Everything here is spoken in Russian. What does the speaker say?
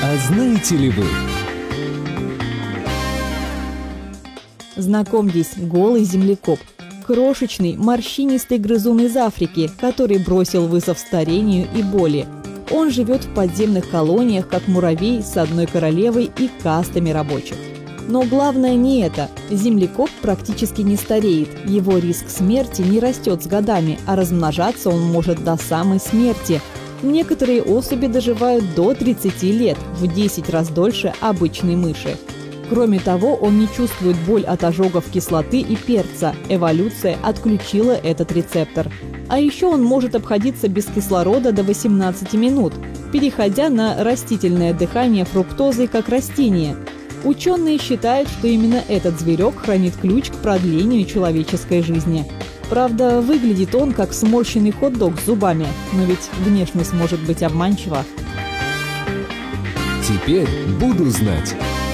А знаете ли вы? Знакомьтесь, голый землекоп. Крошечный, морщинистый грызун из Африки, который бросил вызов старению и боли. Он живет в подземных колониях, как муравей с одной королевой и кастами рабочих. Но главное не это. Землекоп практически не стареет. Его риск смерти не растет с годами, а размножаться он может до самой смерти. Некоторые особи доживают до 30 лет, в 10 раз дольше обычной мыши. Кроме того, он не чувствует боль от ожогов кислоты и перца. Эволюция отключила этот рецептор. А еще он может обходиться без кислорода до 18 минут, переходя на растительное дыхание фруктозой как растение. Ученые считают, что именно этот зверек хранит ключ к продлению человеческой жизни. Правда, выглядит он как сморщенный хот-дог с зубами, но ведь внешность может быть обманчива. Теперь буду знать.